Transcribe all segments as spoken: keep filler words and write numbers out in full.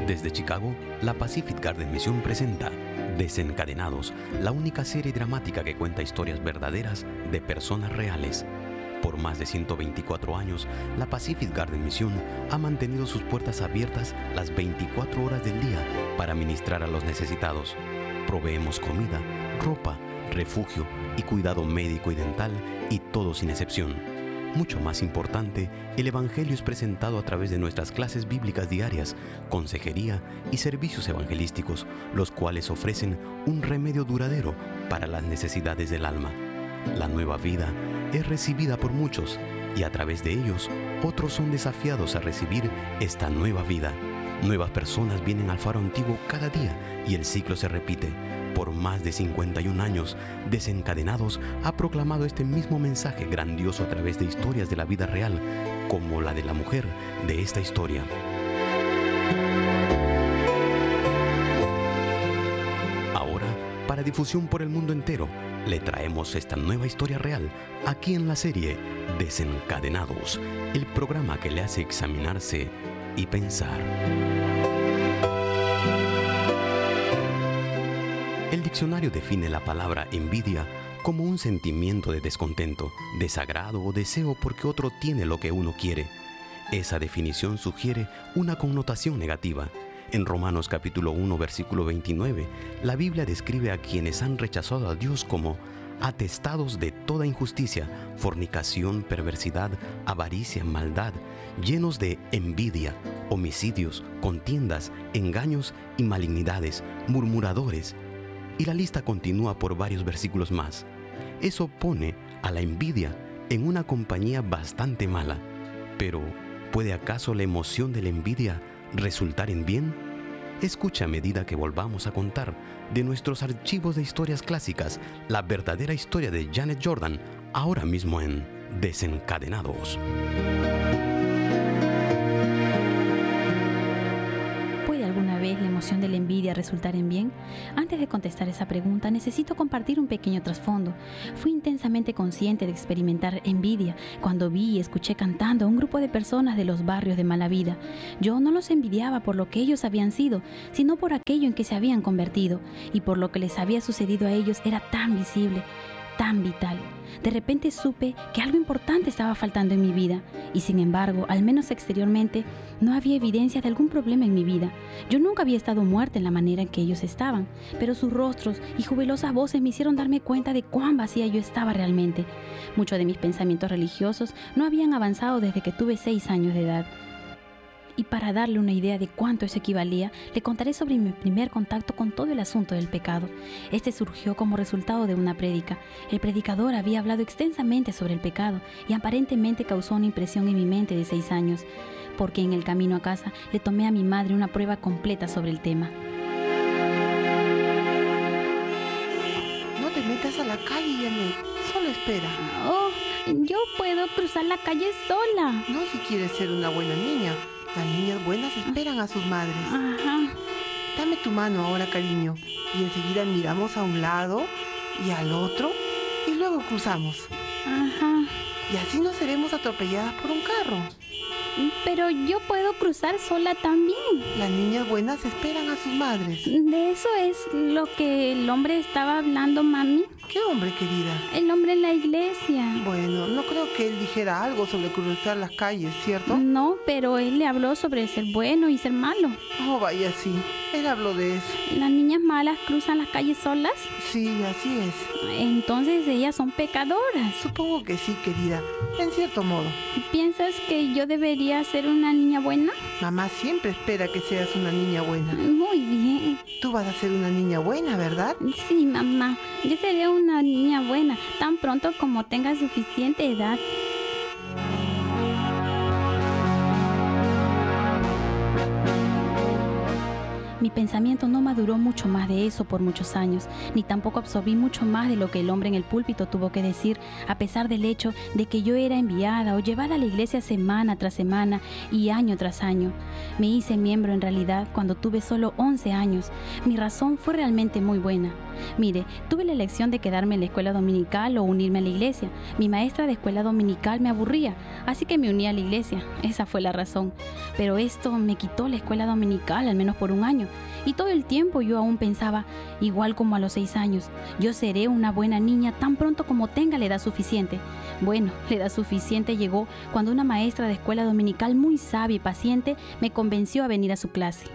Desde Chicago, la Pacific Garden Mission presenta Desencadenados, la única serie dramática que cuenta historias verdaderas de personas reales. Por más de ciento veinticuatro años, la Pacific Garden Mission ha mantenido sus puertas abiertas las veinticuatro horas del día para ministrar a los necesitados. Proveemos comida, ropa, refugio y cuidado médico y dental, y todo sin excepción. Mucho más importante, el Evangelio es presentado a través de nuestras clases bíblicas diarias, consejería y servicios evangelísticos, los cuales ofrecen un remedio duradero para las necesidades del alma. La nueva vida es recibida por muchos, y a través de ellos, otros son desafiados a recibir esta nueva vida. Nuevas personas vienen al faro antiguo cada día, y el ciclo se repite. Por más de cincuenta y un años, Desencadenados ha proclamado este mismo mensaje grandioso a través de historias de la vida real, como la de la mujer de esta historia. Ahora, para difusión por el mundo entero, le traemos esta nueva historia real, aquí en la serie Desencadenados, el programa que le hace examinarse y pensar. El diccionario define la palabra envidia como un sentimiento de descontento, desagrado o deseo porque otro tiene lo que uno quiere. Esa definición sugiere una connotación negativa. En Romanos capítulo uno, versículo veintinueve, la Biblia describe a quienes han rechazado a Dios como atestados de toda injusticia, fornicación, perversidad, avaricia, maldad, llenos de envidia, homicidios, contiendas, engaños y malignidades, murmuradores. Y la lista continúa por varios versículos más. Eso pone a la envidia en una compañía bastante mala. Pero, ¿puede acaso la emoción de la envidia resultar en bien? Escucha a medida que volvamos a contar de nuestros archivos de historias clásicas la verdadera historia de Janet Jordan, ahora mismo en Desencadenados. ¿Vez la emoción de la envidia resultar en bien? Antes de contestar esa pregunta, necesito compartir un pequeño trasfondo. Fui intensamente consciente de experimentar envidia cuando vi y escuché cantando a un grupo de personas de los barrios de mala vida. Yo no los envidiaba por lo que ellos habían sido, sino por aquello en que se habían convertido, y por lo que les había sucedido a ellos era tan visible, tan vital. De repente supe que algo importante estaba faltando en mi vida, y sin embargo, al menos exteriormente, no había evidencia de algún problema en mi vida. Yo nunca había estado muerta en la manera en que ellos estaban, pero sus rostros y jubilosas voces me hicieron darme cuenta de cuán vacía yo estaba realmente. Muchos de mis pensamientos religiosos no habían avanzado desde que tuve seis años de edad. Y para darle una idea de cuánto eso equivalía, le contaré sobre mi primer contacto con todo el asunto del pecado. Este surgió como resultado de una prédica. El predicador había hablado extensamente sobre el pecado y aparentemente causó una impresión en mi mente de seis años, porque en el camino a casa le tomé a mi madre una prueba completa sobre el tema. No te metas a la calle, Janet. Solo espera. Oh, yo puedo cruzar la calle sola. No si quieres ser una buena niña. Las niñas buenas esperan a sus madres. Ajá. Dame tu mano ahora, cariño, y enseguida miramos a un lado y al otro y luego cruzamos. Ajá. Y así no seremos atropelladas por un carro. Pero yo puedo cruzar sola también. Las niñas buenas esperan a sus madres. ¿De eso es lo que el hombre estaba hablando, mami? ¿Qué hombre, querida? El hombre en la iglesia. Bueno, no creo que él dijera algo sobre cruzar las calles, ¿cierto? No, pero él le habló sobre ser bueno y ser malo. Oh, vaya, sí. Él habló de eso. ¿Las niñas malas cruzan las calles solas? Sí, así es. Entonces ellas son pecadoras. Supongo que sí, querida. En cierto modo. ¿Piensas que yo debería ser una niña buena? Mamá siempre espera que seas una niña buena. Muy bien. Tú vas a ser una niña buena, ¿verdad? Sí, mamá. Yo seré una niña buena tan pronto como tenga suficiente edad. Mi pensamiento no maduró mucho más de eso por muchos años, ni tampoco absorbí mucho más de lo que el hombre en el púlpito tuvo que decir, a pesar del hecho de que yo era enviada o llevada a la iglesia semana tras semana y año tras año. Me hice miembro en realidad cuando tuve solo once años. Mi razón fue realmente muy buena. Mire, tuve la elección de quedarme en la escuela dominical o unirme a la iglesia. Mi maestra de escuela dominical me aburría, así que me uní a la iglesia. Esa fue la razón. Pero esto me quitó la escuela dominical, al menos por un año. Y todo el tiempo yo aún pensaba, igual como a los seis años, yo seré una buena niña tan pronto como tenga la edad suficiente. Bueno, la edad suficiente llegó cuando una maestra de escuela dominical muy sabia y paciente me convenció a venir a su clase.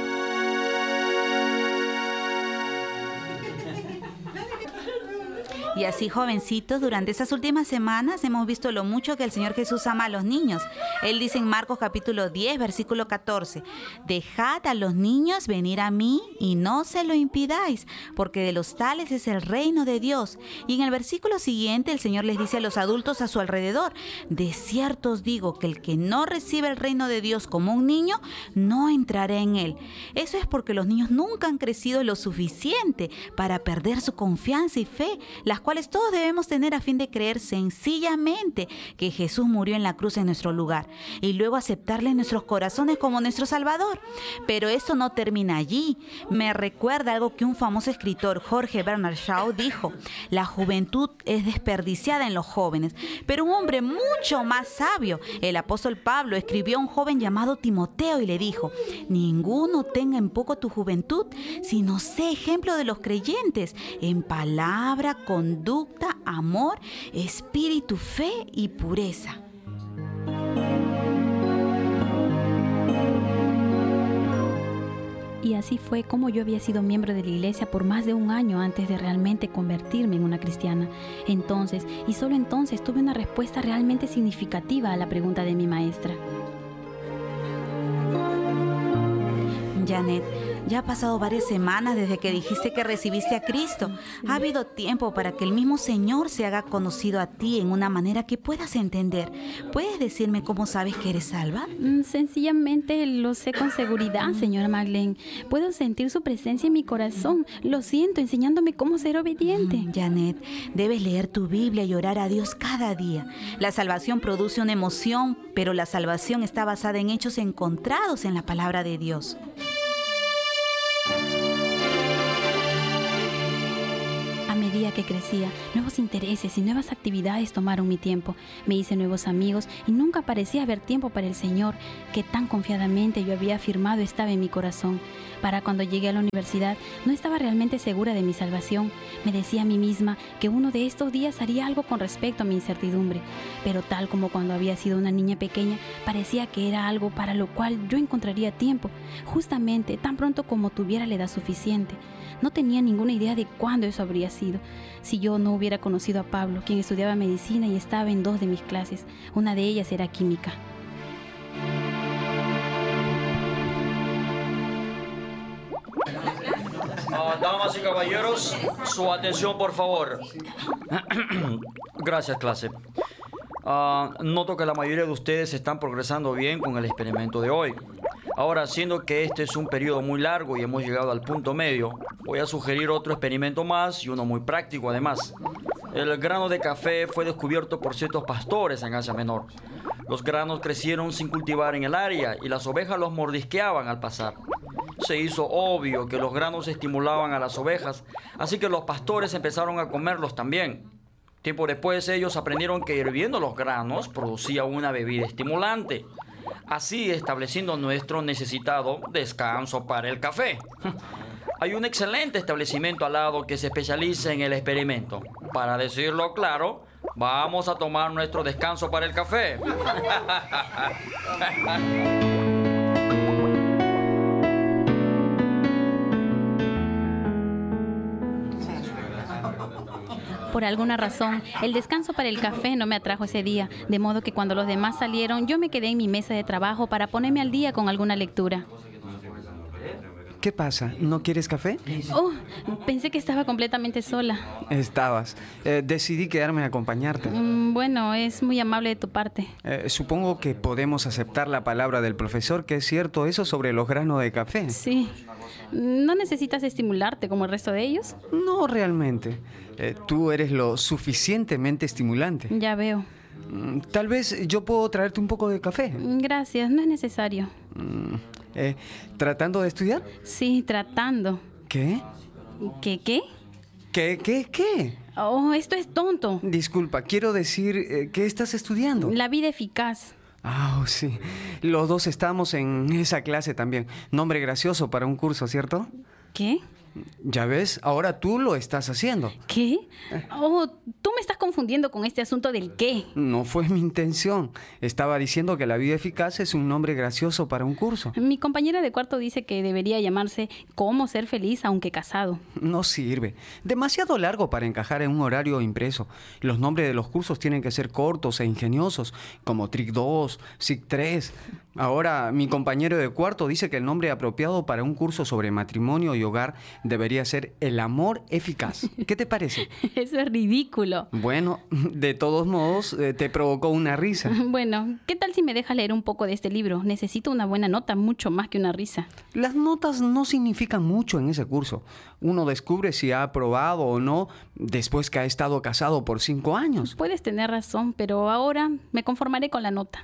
Y así, jovencitos, durante esas últimas semanas hemos visto lo mucho que el Señor Jesús ama a los niños. Él dice en Marcos capítulo diez, versículo catorce, «Dejad a los niños venir a mí y no se lo impidáis, porque de los tales es el reino de Dios». Y en el versículo siguiente el Señor les dice a los adultos a su alrededor, «De cierto os digo que el que no recibe el reino de Dios como un niño, no entrará en él». Eso es porque los niños nunca han crecido lo suficiente para perder su confianza y fe, las cuales todos debemos tener a fin de creer sencillamente que Jesús murió en la cruz en nuestro lugar y luego aceptarle en nuestros corazones como nuestro Salvador. Pero eso no termina allí. Me recuerda algo que un famoso escritor, Jorge Bernard Shaw, dijo: la juventud es desperdiciada en los jóvenes. Pero un hombre mucho más sabio, el apóstol Pablo, escribió a un joven llamado Timoteo y le dijo: ninguno tenga en poco tu juventud, sino sé ejemplo de los creyentes en palabra, conducta, amor, espíritu, fe y pureza. Y así fue como yo había sido miembro de la iglesia por más de un año antes de realmente convertirme en una cristiana. Entonces, y solo entonces, tuve una respuesta realmente significativa a la pregunta de mi maestra. Janet, ya ha pasado varias semanas desde que dijiste que recibiste a Cristo. Ha habido tiempo para que el mismo Señor se haga conocido a ti en una manera que puedas entender. ¿Puedes decirme cómo sabes que eres salva? Mm, sencillamente lo sé con seguridad, señora Magdalene. Puedo sentir su presencia en mi corazón. Lo siento, enseñándome cómo ser obediente. Mm, Janet, debes leer tu Biblia y orar a Dios cada día. La salvación produce una emoción, pero la salvación está basada en hechos encontrados en la palabra de Dios. A medida que crecía, nuevos intereses y nuevas actividades tomaron mi tiempo. Me hice nuevos amigos y nunca parecía haber tiempo para el Señor, que tan confiadamente yo había afirmado estaba en mi corazón. Para cuando llegué a la universidad, no estaba realmente segura de mi salvación. Me decía a mí misma que uno de estos días haría algo con respecto a mi incertidumbre. Pero tal como cuando había sido una niña pequeña, parecía que era algo para lo cual yo encontraría tiempo, justamente tan pronto como tuviera la edad suficiente. No tenía ninguna idea de cuándo eso habría sido. Si yo no hubiera conocido a Pablo, quien estudiaba medicina y estaba en dos de mis clases. Una de ellas era química. Uh, damas y caballeros, su atención, por favor. Gracias, clase. Uh, noto que la mayoría de ustedes están progresando bien con el experimento de hoy. Ahora, siendo que este es un periodo muy largo y hemos llegado al punto medio, voy a sugerir otro experimento más y uno muy práctico además. El grano de café fue descubierto por ciertos pastores en Asia Menor. Los granos crecieron sin cultivar en el área y las ovejas los mordisqueaban al pasar. Se hizo obvio que los granos estimulaban a las ovejas, así que los pastores empezaron a comerlos también. Tiempo después ellos aprendieron que hirviendo los granos producía una bebida estimulante, así estableciendo nuestro necesitado descanso para el café. Hay un excelente establecimiento al lado que se especializa en el experimento. Para decirlo claro, vamos a tomar nuestro descanso para el café. Por alguna razón, el descanso para el café no me atrajo ese día, de modo que cuando los demás salieron, yo me quedé en mi mesa de trabajo para ponerme al día con alguna lectura. ¿Qué pasa? ¿No quieres café? Oh, pensé que estaba completamente sola. Estabas. Eh, decidí quedarme a acompañarte. Mm, Bueno, es muy amable de tu parte. Eh, supongo que podemos aceptar la palabra del profesor, que es cierto eso sobre los granos de café. Sí. ¿No necesitas estimularte como el resto de ellos? No realmente. Eh, tú eres lo suficientemente estimulante. Ya veo. Mm, Tal vez yo puedo traerte un poco de café. Gracias, no es necesario. Mm, eh, ¿Tratando de estudiar? Sí, tratando. ¿Qué? ¿Qué qué? ¿Qué? ¿Qué? ¿Qué? Oh, esto es tonto. Disculpa, quiero decir, eh, ¿qué estás estudiando? La vida eficaz. Ah, oh, sí. Los dos estamos en esa clase también. Nombre gracioso para un curso, ¿cierto? ¿Qué? Ya ves, ahora tú lo estás haciendo. ¿Qué? Oh, tú me estás confundiendo con este asunto del qué. No fue mi intención. Estaba diciendo que la vida eficaz es un nombre gracioso para un curso. Mi compañera de cuarto dice que debería llamarse Cómo ser feliz aunque casado. No sirve. Demasiado largo para encajar en un horario impreso. Los nombres de los cursos tienen que ser cortos e ingeniosos, como Trick dos, S I C tres. Ahora, mi compañero de cuarto dice que el nombre apropiado para un curso sobre matrimonio y hogar debería ser El amor eficaz. ¿Qué te parece? Eso es ridículo. Bueno, de todos modos, eh, te provocó una risa. Bueno, ¿qué tal si me dejas leer un poco de este libro? Necesito una buena nota, mucho más que una risa. Las notas no significan mucho en ese curso. Uno descubre si ha aprobado o no después que ha estado casado por cinco años. Puedes tener razón, pero ahora me conformaré con la nota.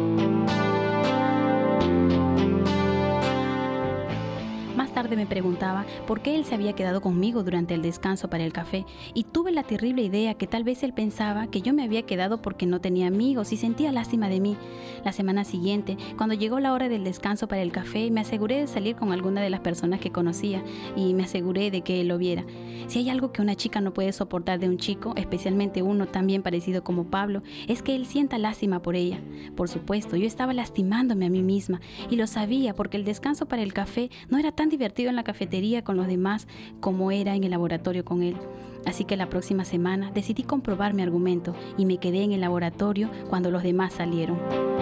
Más tarde me preguntaba por qué él se había quedado conmigo durante el descanso para el café y tuve la terrible idea que tal vez él pensaba que yo me había quedado porque no tenía amigos y sentía lástima de mí. La semana siguiente, cuando llegó la hora del descanso para el café, me aseguré de salir con alguna de las personas que conocía y me aseguré de que él lo viera. Si hay algo que una chica no puede soportar de un chico, especialmente uno tan bien parecido como Pablo, es que él sienta lástima por ella. Por supuesto, yo estaba lastimándome a mí misma y lo sabía porque el descanso para el café no era tan divertido en la cafetería con los demás como era en el laboratorio con él. Así que la próxima semana decidí comprobar mi argumento y me quedé en el laboratorio cuando los demás salieron.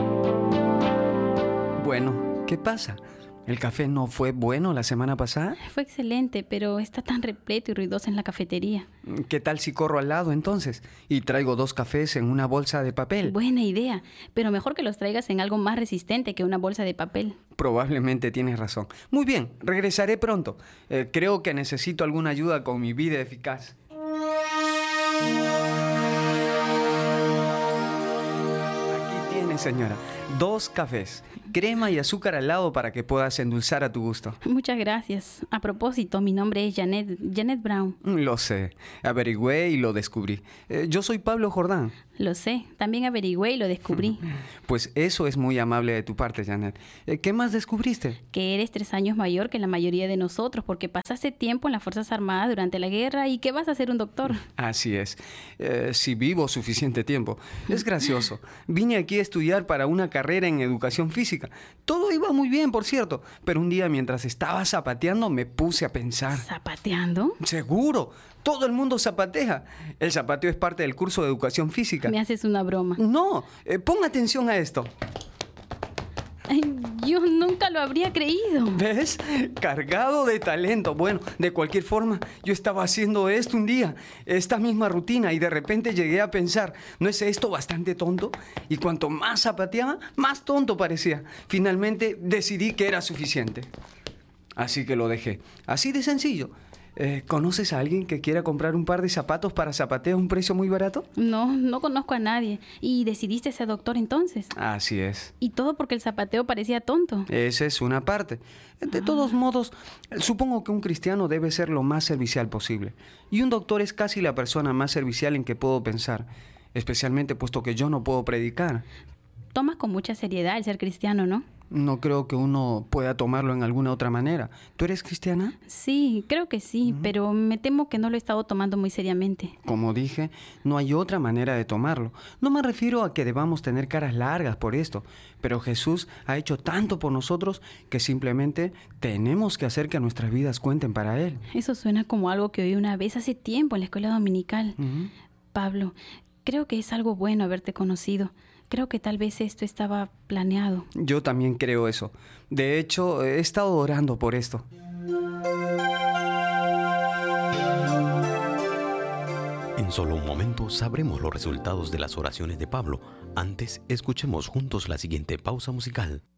Bueno, ¿qué pasa? ¿El café no fue bueno la semana pasada? Fue excelente, pero está tan repleto y ruidoso en la cafetería. ¿Qué tal si corro al lado entonces y traigo dos cafés en una bolsa de papel? Buena idea, pero mejor que los traigas en algo más resistente que una bolsa de papel. Probablemente tienes razón. Muy bien, regresaré pronto. Eh, creo que necesito alguna ayuda con mi vida eficaz. Aquí tienes, señora. Dos cafés, crema y azúcar al lado para que puedas endulzar a tu gusto. Muchas gracias. A propósito, mi nombre es Janet, Janet Brown. Lo sé, averigüé y lo descubrí. Eh, yo soy Pablo Jordán. Lo sé, también averigüé y lo descubrí. Pues eso es muy amable de tu parte, Janet. Eh, ¿Qué más descubriste? Que eres tres años mayor que la mayoría de nosotros porque pasaste tiempo en las Fuerzas Armadas durante la guerra y que vas a ser un doctor. Así es. Eh, si vivo suficiente tiempo. Es gracioso. Vine aquí a estudiar para una carrera en educación física. Todo iba muy bien, por cierto. Pero un día mientras estaba zapateando me puse a pensar. ¿Zapateando? Seguro. Todo el mundo zapatea. El zapateo es parte del curso de educación física. Me haces una broma. No, eh, pon atención a esto. Ay, yo nunca lo habría creído. ¿Ves? Cargado de talento. Bueno, de cualquier forma, yo estaba haciendo esto un día, esta misma rutina, y de repente llegué a pensar, ¿no es esto bastante tonto? Y cuanto más zapateaba, más tonto parecía. Finalmente decidí que era suficiente. Así que lo dejé. Así de sencillo. Eh, ¿Conoces a alguien que quiera comprar un par de zapatos para zapateo a un precio muy barato? No, no conozco a nadie. ¿Y decidiste ser doctor entonces? Así es. Y todo porque el zapateo parecía tonto. Esa es una parte. De todos modos, supongo que un cristiano debe ser lo más servicial posible. Y un doctor es casi la persona más servicial en que puedo pensar, especialmente puesto que yo no puedo predicar. Tomas con mucha seriedad el ser cristiano, ¿no? No creo que uno pueda tomarlo en alguna otra manera. ¿Tú eres cristiana? Sí, creo que sí, uh-huh. pero me temo que no lo he estado tomando muy seriamente. Como dije, no hay otra manera de tomarlo. No me refiero a que debamos tener caras largas por esto, pero Jesús ha hecho tanto por nosotros que simplemente tenemos que hacer que nuestras vidas cuenten para Él. Eso suena como algo que oí una vez hace tiempo en la escuela dominical. Uh-huh. Pablo, creo que es algo bueno haberte conocido. Creo que tal vez esto estaba planeado. Yo también creo eso. De hecho, he estado orando por esto. En solo un momento sabremos los resultados de las oraciones de Pablo. Antes, escuchemos juntos la siguiente pausa musical.